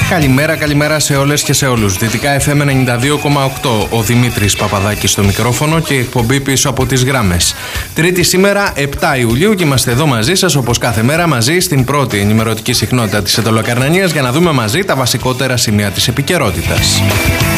Καλημέρα σε όλες και σε όλους. Δυτικά FM 92,8. Ο Δημήτρης Παπαδάκης στο μικρόφωνο και η εκπομπή πίσω από τις γράμμες. Τρίτη σήμερα, 7 Ιουλίου, και είμαστε εδώ μαζί σας όπως κάθε μέρα, μαζί στην πρώτη ενημερωτική συχνότητα της Ετωλοκαρνανίας για να δούμε μαζί τα βασικότερα σημεία της επικαιρότητας.